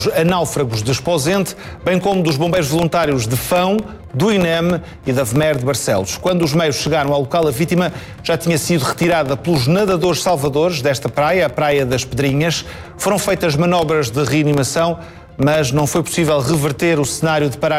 a náufragos de Esposende, bem como dos bombeiros voluntários de Fão, do INEM e da VMER de Barcelos. Quando os meios chegaram ao local, a vítima já tinha sido retirada pelos nadadores salvadores desta praia, a Praia das Pedrinhas. Foram feitas manobras de reanimação, mas não foi possível reverter o cenário de paragem